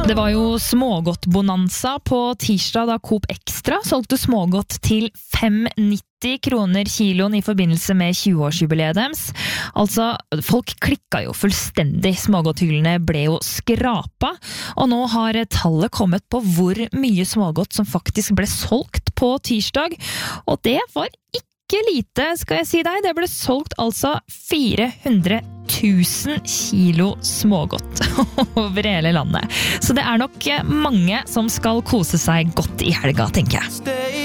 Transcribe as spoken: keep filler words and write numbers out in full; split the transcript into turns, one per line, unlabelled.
Det var jo smågodt-bonanza på tirsdag da Coop Extra solgte smågodt til fem nitti kroner kiloen i forbindelse med tjue-årsjubileet deres. Altså, folk klikka jo fullstendig. Smågodthyllene ble jo skrapa, og nå har tallet kommet på hvor mye smågodt som faktisk ble solgt på tirsdag, og det var ikke lite, skal jeg si deg. Det ble solgt altså fire hundre tusen kilo smågodt over hele landet. Så det er nok mange som skal kose seg godt i helga, tenker jeg.